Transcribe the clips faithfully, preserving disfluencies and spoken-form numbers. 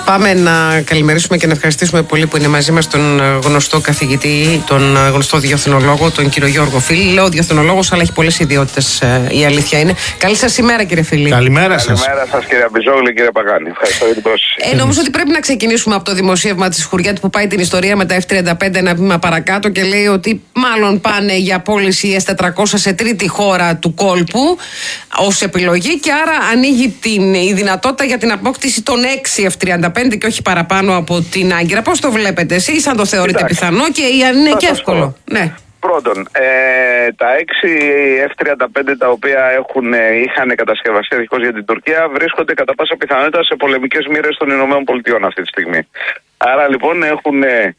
Πάμε να καλημερίσουμε και να ευχαριστήσουμε πολύ που είναι μαζί μας τον γνωστό καθηγητή, τον γνωστό διεθνολόγο, τον κύριο Γιώργο Φίλη. Λέω διεθνολόγος, αλλά έχει πολλές ιδιότητες, η αλήθεια είναι. Καλή σας ημέρα, κύριε Φίλη. Καλημέρα σας. Καλημέρα σας, κύριε Αμπιζόγλη, κύριε Παγάνη. Ευχαριστώ για την πρόσκληση. Ε, νομίζω ότι πρέπει να ξεκινήσουμε από το δημοσίευμα της Χουριέτ που πάει την ιστορία με τα εφ τριάντα πέντε ένα βήμα παρακάτω και λέει ότι μάλλον πάνε για πώληση ες τετρακόσια σε τρίτη χώρα του κόλπου ως επιλογή και άρα ανοίγει την, η δυνατότητα για την απόκτηση των έξι εφ τριάντα πέντε και όχι παραπάνω από την Άγκυρα. Πώς το βλέπετε εσείς, αν το θεωρείτε Κοιτάξτε, πιθανό και αν είναι και εύκολο? Ναι. Πρώτον, ε, τα έξι εφ τριάντα πέντε τα οποία έχουν, είχαν κατασκευαστεί αρχικώς για την Τουρκία βρίσκονται κατά πάσα πιθανότητα σε πολεμικές μοίρες των Ηνωμένων Πολιτειών αυτή τη στιγμή. Άρα λοιπόν έχουν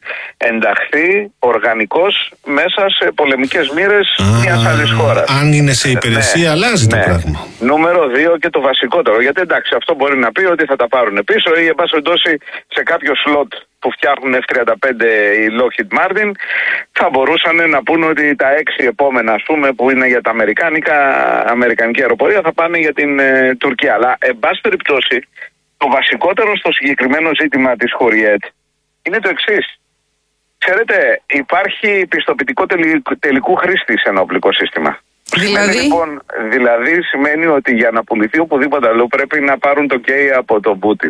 ενταχθεί οργανικώς μέσα σε πολεμικές μοίρες μιας άλλης χώρας. Αν είναι σε υπηρεσία, ναι, αλλάζει ναι. το πράγμα. Νούμερο δύο και το βασικότερο. Γιατί εντάξει, αυτό μπορεί να πει ότι θα τα πάρουν πίσω ή εν πάση περιπτώσει σε κάποιο σλότ που φτιάχνουν εφ τριάντα πέντε η Lockheed Martin θα μπορούσαν να πούνε ότι τα έξι επόμενα, ας πούμε, που είναι για τα αμερικάνικα, αμερικανική αεροπορία θα πάνε για την ε, Τουρκία. Αλλά εν πάση περιπτώσει το βασικότερο στο συγκεκριμένο ζήτημα της Χουριέτ είναι το εξής. Ξέρετε, υπάρχει πιστοποιητικό τελικού, τελικού χρήστη σε ένα οπλικό σύστημα. Δηλαδή? Σημαίνει, λοιπόν, δηλαδή σημαίνει ότι για να πουληθεί οπουδήποτε αλλού πρέπει να πάρουν το κέι από τον Πούτιν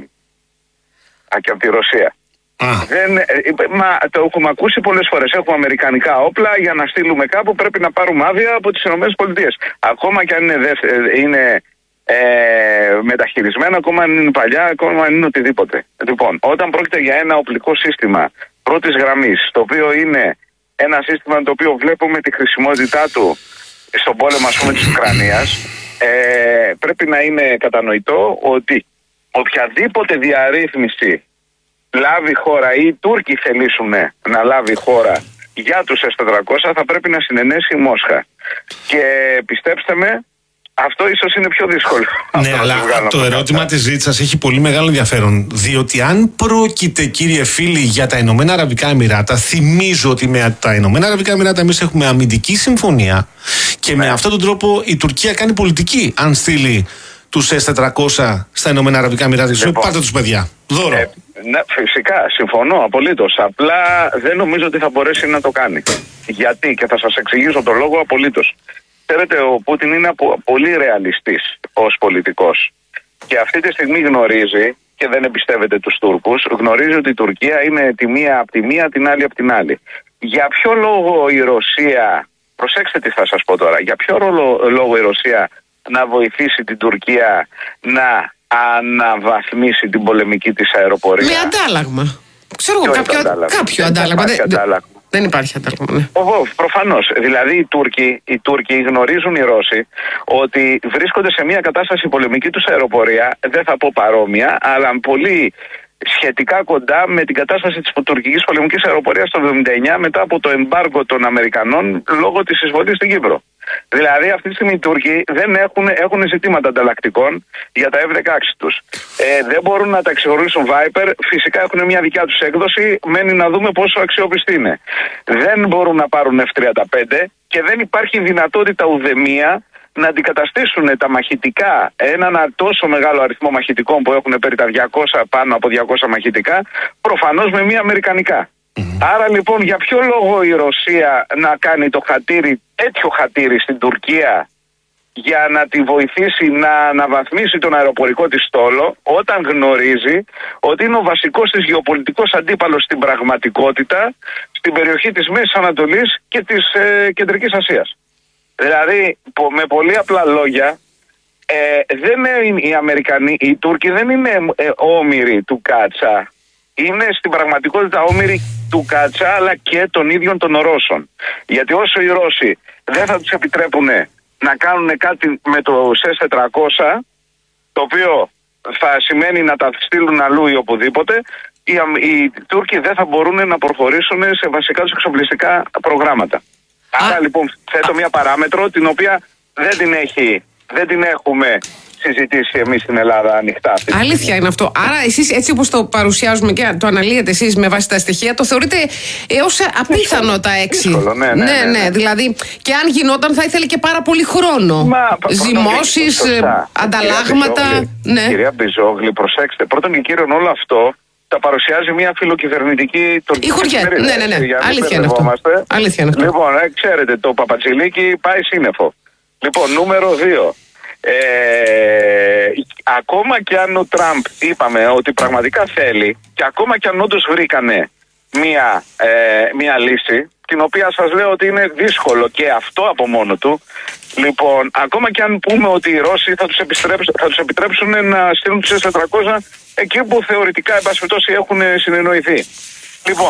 και από τη Ρωσία. Ah. Δεν, μα, το έχουμε ακούσει πολλές φορές. Έχουμε αμερικανικά όπλα για να στείλουμε κάπου, πρέπει να πάρουμε άδεια από τις ΗΠΑ. Ακόμα και αν είναι, δεύτερη, είναι ε, μεταχειρισμένα, ακόμα αν είναι παλιά, ακόμα αν είναι οτιδήποτε. Λοιπόν, όταν πρόκειται για ένα οπλικό σύστημα πρώτης γραμμής, το οποίο είναι ένα σύστημα το οποίο βλέπουμε τη χρησιμότητά του στον πόλεμο, ας πούμε, της Ουκρανίας, ε, πρέπει να είναι κατανοητό ότι οποιαδήποτε διαρρύθμιση λάβει χώρα ή οι Τούρκοι θελήσουν να λάβει χώρα για τους ες τετρακόσια θα πρέπει να συνενέσει η Μόσχα. Και πιστέψτε με, αυτό ίσως είναι πιο δύσκολο. Ναι, αλλά το ερώτημα της ζήτησας έχει πολύ μεγάλο ενδιαφέρον. Διότι αν πρόκειται, κύριε Φίλη, για τα Ηνωμένα Αραβικά Εμιράτα, θυμίζω ότι με τα Ηνωμένα Αραβικά Εμιράτα εμείς έχουμε αμυντική συμφωνία και ναι. με αυτόν τον τρόπο η Τουρκία κάνει πολιτική. Αν στείλει τους ες τετρακόσια στα Ηνωμένα Αραβικά Εμιράτα, λοιπόν, πάρτε τους παιδιά. Δώρο. Ε, ναι, φυσικά, συμφωνώ απολύτως. Απλά δεν νομίζω ότι θα μπορέσει να το κάνει. Γιατί, και θα σας εξηγήσω το λόγο απολύτως. Ξέρετε, ο Πούτιν είναι πολύ ρεαλιστής ως πολιτικός. Και αυτή τη στιγμή γνωρίζει, και δεν εμπιστεύεται τους Τούρκους, γνωρίζει ότι η Τουρκία είναι τη μία από τη μία, την άλλη από την άλλη. Για ποιο λόγο η Ρωσία, προσέξτε τι θα σας πω τώρα, για ποιο λόγο η Ρωσία να βοηθήσει την Τουρκία να αναβαθμίσει την πολεμική της αεροπορία? Με αντάλλαγμα. Ξέρω εγώ, κάποιο αντάλλαγμα. Κάποιο αντάλλαγμα. Δεν, αντάλλαγμα. δεν υπάρχει αντάλλαγμα. Ναι. Προφανώς. Δηλαδή οι Τούρκοι, οι Τούρκοι γνωρίζουν οι Ρώσοι ότι βρίσκονται σε μια κατάσταση πολεμική τους αεροπορία, δεν θα πω παρόμοια, αλλά πολύ σχετικά κοντά με την κατάσταση της τουρκικής πολεμικής αεροπορίας το εβδομήντα εννιά μετά από το εμπάργκο των Αμερικανών λόγω της εισβολής στην Κύπρο. Δηλαδή αυτή τη στιγμή οι Τούρκοι δεν έχουν, έχουν ζητήματα ανταλλακτικών για τα εφ δεκαέξι τους. Ε, δεν μπορούν να τα ξεχωρίσουν Viper, φυσικά έχουν μια δικιά τους έκδοση, μένει να δούμε πόσο αξιόπιστη είναι. Δεν μπορούν να πάρουν εφ τριάντα πέντε και δεν υπάρχει δυνατότητα ουδεμία να αντικαταστήσουν τα μαχητικά, έναν τόσο μεγάλο αριθμό μαχητικών που έχουν περί τα διακόσια, πάνω από διακόσια μαχητικά, προφανώς με μία αμερικανικά. Mm-hmm. Άρα λοιπόν για ποιο λόγο η Ρωσία να κάνει το χατήρι, τέτοιο χατήρι στην Τουρκία για να τη βοηθήσει να αναβαθμίσει τον αεροπορικό της στόλο, όταν γνωρίζει ότι είναι ο βασικός της γεωπολιτικός αντίπαλος στην πραγματικότητα στην περιοχή της Μέσης Ανατολής και της ε, Κεντρικής Ασίας. Δηλαδή, με πολύ απλά λόγια, ε, δεν είναι οι Αμερικανοί, οι Τούρκοι δεν είναι ε, όμηροι του Κάτσα. Είναι στην πραγματικότητα όμηροι του Κάτσα, αλλά και των ίδιων των Ρώσων. Γιατί όσο οι Ρώσοι δεν θα τους επιτρέπουν να κάνουν κάτι με το ες τετρακόσια, το οποίο θα σημαίνει να τα στείλουν αλλού ή οπουδήποτε, οι, οι Τούρκοι δεν θα μπορούν να προχωρήσουν σε βασικά τους εξοπλιστικά προγράμματα. Άρα Α, λοιπόν θέτω μια παράμετρο την οποία δεν την, έχει, δεν την έχουμε συζητήσει εμείς στην Ελλάδα ανοιχτά. Αλήθεια είναι αυτό. Άρα εσείς έτσι όπως το παρουσιάζουμε και το αναλύετε εσείς με βάση τα στοιχεία, το θεωρείτε έως απίθανο τα έξι. Δύσκολο, ναι, ναι, ναι, ναι, ναι, ναι. Δηλαδή και αν γινόταν θα ήθελε και πάρα πολύ χρόνο. Μα, Ζυμώσεις, ανταλλάγματα. Κυρία Μπιζόγλη, ναι. Κυρία Μπιζόγλη, προσέξτε. Πρώτον και κύριον όλο αυτό τα παρουσιάζει μια φιλοκυβερνητική τουρκική. Η Χουριέτ, ναι, ναι, ναι. Αλήθεια είναι αυτό. Αλήθεια είναι αυτό. Λοιπόν, ε, ξέρετε, το Παπατζηλίκι πάει σύννεφο. Λοιπόν, νούμερο δύο. Ε, ακόμα και αν ο Τραμπ είπαμε ότι πραγματικά θέλει και ακόμα και αν όντως βρήκανε μία, ε, μία λύση, την οποία σας λέω ότι είναι δύσκολο και αυτό από μόνο του, λοιπόν, ακόμα και αν πούμε ότι οι Ρώσοι θα τους, θα τους επιτρέψουν να στείλουν τους ες τετρακόσια εκεί που θεωρητικά, εν πάση περιπτώσει, έχουν συνεννοηθεί. Λοιπόν,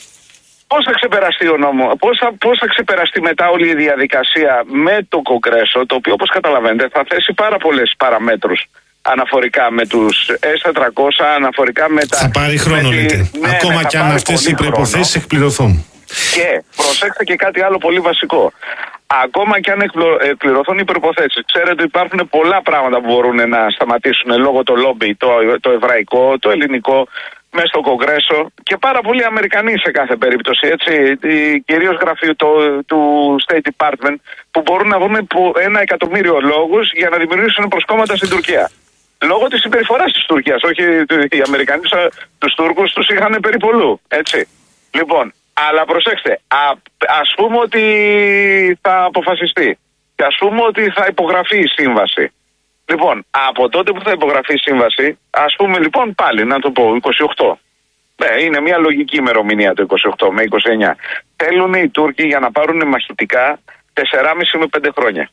πώς θα ξεπεραστεί ο νόμο, πώς θα, πώς θα ξεπεραστεί μετά όλη η διαδικασία με το Κογκρέσο, το οποίο, όπως καταλαβαίνετε, θα θέσει πάρα πολλές παραμέτρους αναφορικά με τους ες τετρακόσια, αναφορικά με τα... Θα πάρει χρόνο, τη... λέτε. Ναι, ακόμα ναι, και αν αυτές οι προϋποθέσεις εκπληρωθούν. Και προσέξτε και κάτι άλλο πολύ βασικό. Ακόμα και αν εκπληρωθούν οι προϋποθέσεις, ξέρετε ότι υπάρχουν πολλά πράγματα που μπορούν να σταματήσουν λόγω το λόμπι, το, το εβραϊκό, το ελληνικό, μέσα στο Κογκρέσο και πάρα πολλοί Αμερικανοί σε κάθε περίπτωση, έτσι, κυρίως γραφείο το, του State Department, που μπορούν να βρουν ένα εκατομμύριο λόγους για να δημιουργήσουν προσκόμματα στην Τουρκία. Λόγω της συμπεριφοράς της Τουρκίας, όχι οι Αμερικανοί τους Τούρκους τους είχαν περιπολού, έτσι. Λοιπόν, αλλά προσέξτε, α, ας πούμε ότι θα αποφασιστεί και ας πούμε ότι θα υπογραφεί η σύμβαση. Λοιπόν, από τότε που θα υπογραφεί η σύμβαση, ας πούμε λοιπόν πάλι να το πω είκοσι οκτώ. Ναι, είναι μια λογική ημερομηνία το είκοσι οκτώ με είκοσι εννιά. Θέλουν οι Τούρκοι για να πάρουν μαχητικά τεσσεράμισι με πέντε χρόνια.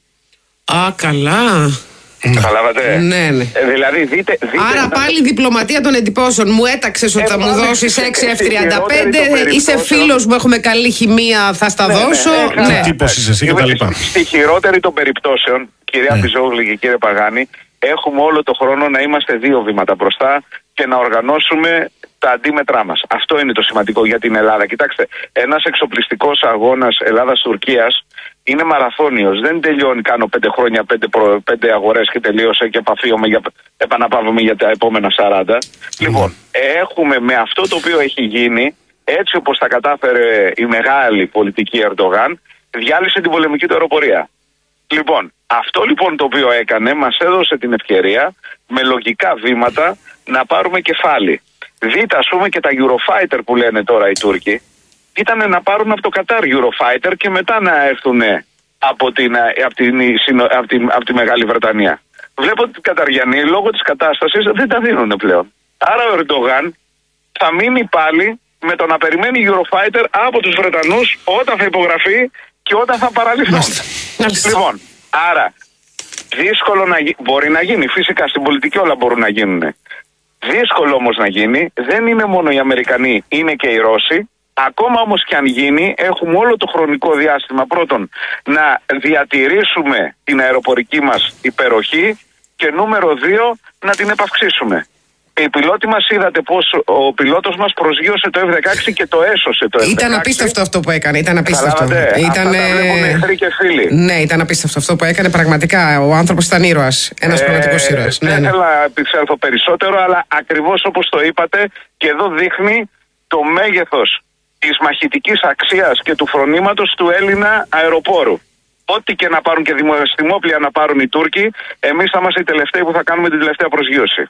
Α, καλά. Καταλάβατε. Ναι, ναι. Ε, δηλαδή, δείτε, δείτε Άρα ένα... πάλι διπλωματία των εντυπώσεων. Μου έταξες ότι ε, θα μου δώσεις έξι εφ τριάντα πέντε. Είσαι περιπτώσεων... φίλος μου, έχουμε καλή χημεία, θα στα ναι, δώσω. Ναι, ναι. Τύπωσης εσύ και τα λοιπά. Στη χειρότερη των περιπτώσεων, κυρία ναι. Πιζόγλου και κύριε Παγάνη, έχουμε όλο το χρόνο να είμαστε δύο βήματα μπροστά και να οργανώσουμε τα αντίμετρά μας. Αυτό είναι το σημαντικό για την Ελλάδα. Κοιτάξτε, ένας εξοπλιστικός αγώνας Ελλάδας-Τουρκίας είναι μαραθώνιος. Δεν τελειώνει, κάνω πέντε χρόνια, πέντε, προ, πέντε αγορές και τελείωσε και επαφίομαι για, επαναπαύομαι για τα επόμενα σαράντα. Mm. Λοιπόν, έχουμε με αυτό το οποίο έχει γίνει, έτσι όπως τα κατάφερε η μεγάλη πολιτική Ερντογάν, διάλυσε την πολεμική του αεροπορία. Λοιπόν, αυτό λοιπόν το οποίο έκανε μας έδωσε την ευκαιρία με λογικά βήματα να πάρουμε κεφάλι. Δείτε ας πούμε και τα Eurofighter που λένε τώρα οι Τούρκοι, ήταν να πάρουν από το Κατάρ Eurofighter και μετά να έρθουν από, την, από, την, από, την, από τη Μεγάλη Βρετανία. Βλέπω ότι οι Καταριανοί λόγω της κατάστασης δεν τα δίνουν πλέον. Άρα ο Ερντογάν θα μείνει πάλι με το να περιμένει Eurofighter από τους Βρετανούς όταν θα υπογραφεί και όταν θα παραλυθούν. Λοιπόν, άρα δύσκολο να γίνει, μπορεί να γίνει, φυσικά στην πολιτική όλα μπορούν να γίνουν. Δύσκολο όμως να γίνει, δεν είναι μόνο οι Αμερικανοί, είναι και οι Ρώσοι. Ακόμα όμως και αν γίνει, έχουμε όλο το χρονικό διάστημα πρώτον να διατηρήσουμε την αεροπορική μας υπεροχή και νούμερο δύο να την επαυξήσουμε. Οι πιλότοι μας είδατε πως ο πιλότος μας προσγείωσε το εφ δεκαέξι και το έσωσε το εφ δεκαέξι. Ήταν απίστευτο αυτό που έκανε, ήταν απίστευτο. Ήταν... εχθροί και φίλοι. Ναι, ήταν απίστευτο αυτό που έκανε πραγματικά. Ο άνθρωπος ήταν ήρωας, ένας ε, πραγματικός ήρωας. Δεν ναι, ναι. θέλω να επισέλθω περισσότερο, αλλά ακριβώς όπως το είπατε και εδώ δείχνει το μέγεθος της μαχητικής αξίας και του φρονήματος του Έλληνα αεροπόρου. Ό,τι και να πάρουν και δημοστημόπλια να πάρουν οι Τούρκοι, εμείς θα είμαστε οι τελευταίοι που θα κάνουμε την τελευταία προσγείωση.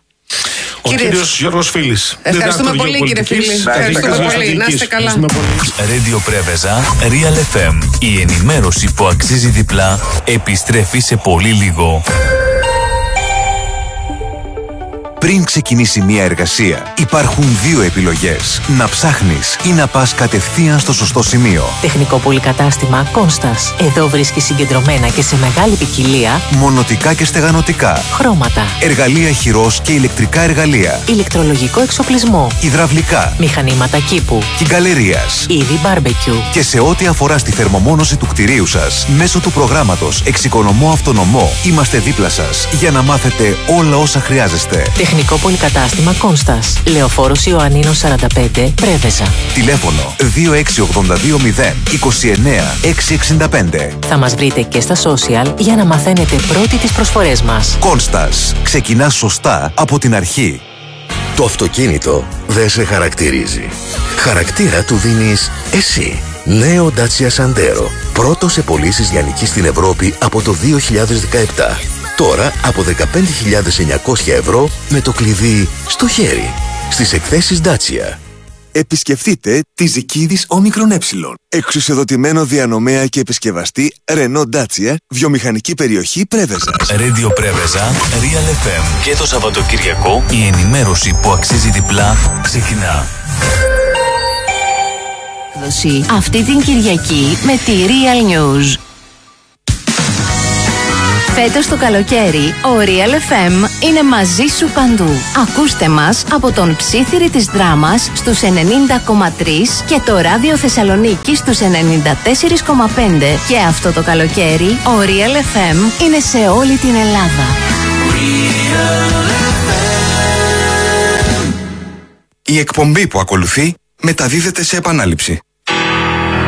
Ο κύριε... κύριος Γιώργος Φίλης. Ευχαριστούμε πολύ κύριε Φίλη. Ευχαριστούμε πολύ. Να είστε καλά. Radio Πρέβεζα, Real εφ εμ. Η ενημέρωση που αξίζει διπλά επιστρέφει σε πολύ λίγο. Πριν ξεκινήσει μια εργασία, υπάρχουν δύο επιλογές. Να ψάχνεις ή να πας κατευθείαν στο σωστό σημείο. Τεχνικό πολυκατάστημα Κόνστας. Εδώ βρίσκεις συγκεντρωμένα και σε μεγάλη ποικιλία μονοτικά και στεγανοτικά, χρώματα, εργαλεία χειρός και ηλεκτρικά εργαλεία, ηλεκτρολογικό εξοπλισμό, υδραυλικά, μηχανήματα κήπου, κυγκαλερίας, είδη μπάρμπεκιου. Και σε ό,τι αφορά στη θερμομόνωση του κτηρίου σας, μέσω του προγράμματος Εξοικονομώ Αυτονομό, είμαστε δίπλα σας για να μάθετε όλα όσα χρειάζεστε. Τεχνικό πολυκατάστημα Κόνστας. Λεωφόρος Ιωαννίνος σαράντα πέντε, Πρέβεζα. Τηλέφωνο δύο έξι οκτώ δύο μηδέν είκοσι εννέα εξακόσια εξήντα πέντε. Θα μας βρείτε και στα social για να μαθαίνετε πρώτοι τις προσφορές μας. Κόνστας. Ξεκινά σωστά από την αρχή. Το αυτοκίνητο δεν σε χαρακτηρίζει. Χαρακτήρα του δίνεις εσύ. Νέο Dacia Sandero. Πρώτο σε πωλήσεις λιανικής στην Ευρώπη από το δύο χιλιάδες δεκαεπτά. Τώρα από δεκαπέντε χιλιάδες εννιακόσια ευρώ με το κλειδί στο χέρι. στις εκθέσεις Dacia. Επισκεφτείτε τη Ζικίδης Όμικρον Ε. Εξουσιοδοτημένο διανομέα και επισκευαστή Renault Dacia, βιομηχανική περιοχή Πρέβεζας. Radio Πρέβεζα, Real εφ εμ. Και το Σαββατοκυριακό η ενημέρωση που αξίζει διπλά ξεκινά. Αυτή την Κυριακή με τη Real News. Φέτος το καλοκαίρι, ο Real εφ εμ είναι μαζί σου παντού. Ακούστε μας από τον Ψήθυρη της Δράμας στους ενενήντα κόμμα τρία και το Ράδιο Θεσσαλονίκη στους ενενήντα τέσσερα κόμμα πέντε. Και αυτό το καλοκαίρι, ο Real εφ εμ είναι σε όλη την Ελλάδα. Η εκπομπή που ακολουθεί μεταδίδεται σε επανάληψη.